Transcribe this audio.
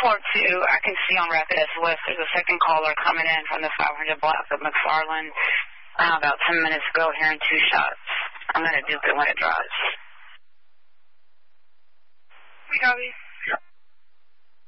I can see on Rapid SOS there's a second caller coming in from the 500 block of McFarland about 10 minutes ago, hearing 2 shots. I'm going to dupe it when it drops. We copy.